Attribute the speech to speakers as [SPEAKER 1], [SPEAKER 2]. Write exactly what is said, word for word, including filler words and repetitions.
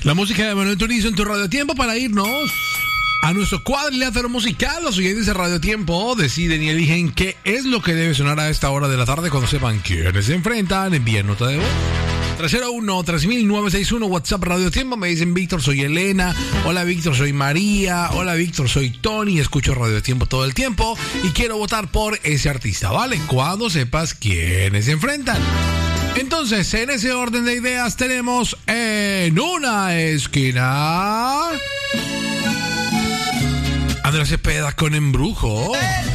[SPEAKER 1] La música de Manuel Turizo en tu Radio Tiempo para irnos a nuestro cuadrilátero musical. Los oyentes de Radio Tiempo deciden y eligen qué es lo que debe sonar a esta hora de la tarde cuando sepan quiénes se enfrentan. Envíen nota de voz. tres cero uno, tres mil, nueve seis uno, WhatsApp Radio Tiempo. Me dicen Víctor, soy Elena. Hola Víctor, soy María. Hola Víctor, soy Tony. Escucho Radio Tiempo todo el tiempo y quiero votar por ese artista, ¿vale? Cuando sepas quiénes se enfrentan. Entonces, en ese orden de ideas tenemos en una esquina Andrés Cepeda con Embrujo.